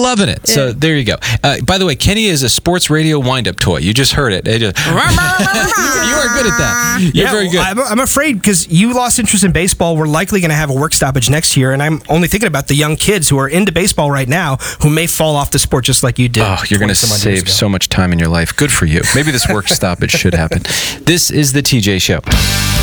loving it. So there you go. By the way, Kenny is a sports radio wind-up toy. You just heard it. You are good at that. You're very good. I'm afraid because you lost interest in baseball, we're likely going to have a work stoppage next year, and I'm only thinking about the young kids who are into baseball right now who may fall off the sport just like you did. Oh, you're going to save so much time in your life. Good for you. Maybe this work stoppage should happen. This is the TJ Show.